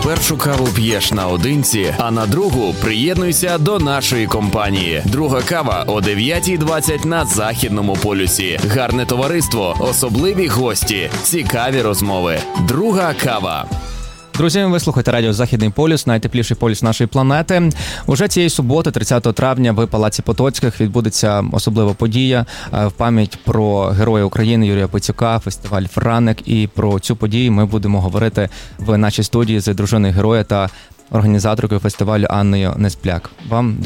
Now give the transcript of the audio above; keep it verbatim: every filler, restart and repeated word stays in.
Першу каву п'єш наодинці, а на другу приєднуйся до нашої компанії. Друга кава о дев'ятій двадцять на Західному полюсі. Гарне товариство, особливі гості, цікаві розмови. Друга кава. Друзі, ви слухаєте радіо «Західний полюс», найтепліший полюс нашої планети. Уже цієї суботи, тридцятого травня, в Палаці Потоцьких відбудеться особлива подія в пам'ять про Героя України Юрія Пицюка, фестиваль «Франик». І про цю подію ми будемо говорити в нашій студії з дружиною героя та організаторкою фестивалю Анною Неспляк. Вам